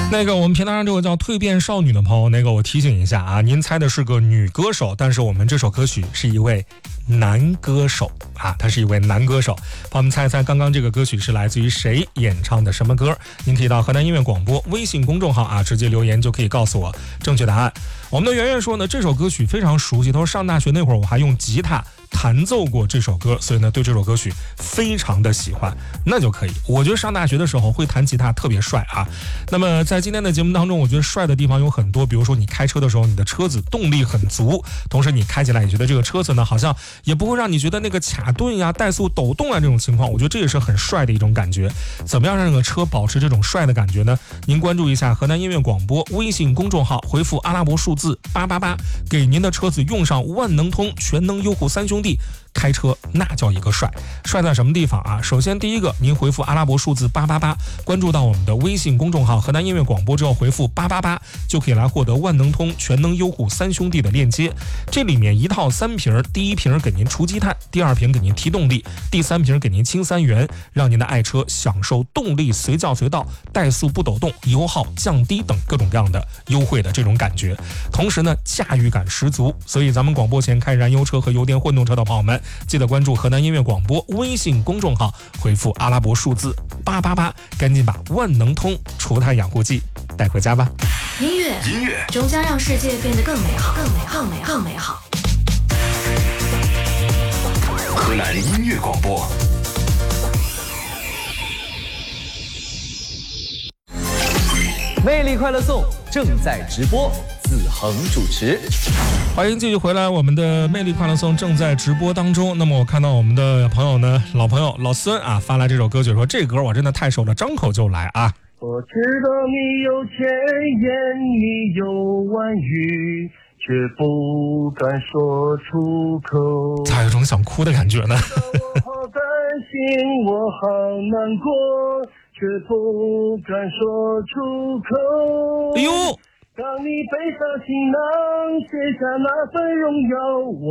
那个我们平台上这个叫蜕变少女的朋友，那个我提醒一下啊，您猜的是个女歌手，但是我们这首歌曲是一位男歌手啊，他是一位男歌手。帮我们猜一猜，刚刚这个歌曲是来自于谁演唱的什么歌？您可以到河南音乐广播微信公众号啊，直接留言就可以告诉我正确答案。我们的圆圆说呢，这首歌曲非常熟悉，他说上大学那会儿我还用吉他弹奏过这首歌，所以呢对这首歌曲非常的喜欢，那就可以。我觉得上大学的时候会弹吉他特别帅啊。那么在今天的节目当中，我觉得帅的地方有很多，比如说你开车的时候，你的车子动力很足，同时你开起来也觉得这个车子呢好像也不会让你觉得那个卡顿呀、怠速、抖动啊这种情况，我觉得这也是很帅的一种感觉。怎么样让这个车保持这种帅的感觉呢？您关注一下河南音乐广播微信公众号，回复阿拉伯数字888，给您的车子用上万能通全能优酷3兄弟，开车那叫一个帅。帅在什么地方啊？首先第一个，您回复阿拉伯数字888，关注到我们的微信公众号河南音乐广播之后，回复888就可以来获得万能通全能优酷3兄弟的链接。这里面一套3瓶，第一瓶给您除积碳，第二瓶给您提动力，第3瓶给您清3元，让您的爱车享受动力随叫随到、怠速不抖动、油耗降低等各种各样的优惠的这种感觉。同时呢，驾驭感十足。所以咱们广播前开燃油车和油电混动车的朋友们，记得关注河南音乐广播微信公众号，回复阿拉伯数字888，赶紧把万能通除碳养护剂带回家吧。 音乐终将让世界变得更美好，更美好，更美好，更美好。 河南音乐广播。 魅力快乐颂正在直播，子恒主持。 欢迎继续回来，我们的魅力快乐颂正在直播当中。那么我看到我们的朋友呢，老朋友老孙啊发来这首歌曲，说这歌我真的太熟了，张口就来啊。 我知道你有千言，你有万语，却不敢说出口。 咋有种想哭的感觉呢？ 我好担心，我好难过，却不敢说出口。 哎呦， 当你背上行囊，卸下那份荣耀，